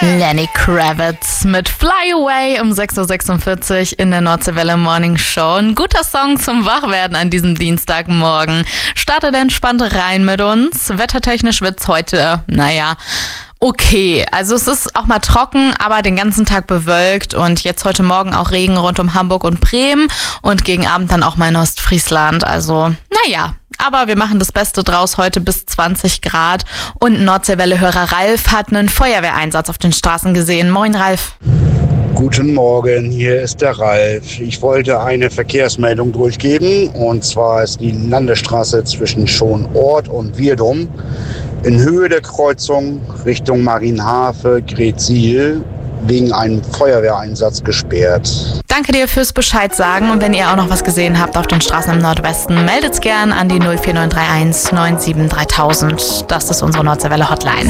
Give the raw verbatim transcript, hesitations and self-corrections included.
Lenny Kravitz mit Fly Away um sechs Uhr sechsundvierzig in der Nordseewelle Morning Show. Ein guter Song zum Wachwerden an diesem Dienstagmorgen. Startet entspannt rein mit uns. Wettertechnisch wird's heute, naja, okay. Also es ist auch mal trocken, aber den ganzen Tag bewölkt und jetzt heute Morgen auch Regen rund um Hamburg und Bremen und gegen Abend dann auch mal in Ostfriesland. Also, naja. Aber wir machen das Beste draus, heute bis zwanzig Grad. Und Nordseewelle-Hörer Ralf hat einen Feuerwehreinsatz auf den Straßen gesehen. Moin, Ralf. Guten Morgen, hier ist der Ralf. Ich wollte eine Verkehrsmeldung durchgeben. Und zwar ist die Landesstraße zwischen Schonort und Wirdum in Höhe der Kreuzung Richtung Marienhafe, Gretzil wegen einem Feuerwehreinsatz gesperrt. Danke dir fürs Bescheid sagen. Und wenn ihr auch noch was gesehen habt auf den Straßen im Nordwesten, meldet's gern an die null vier neun drei eins neun sieben dreitausend. Das ist unsere Nordseewelle Hotline.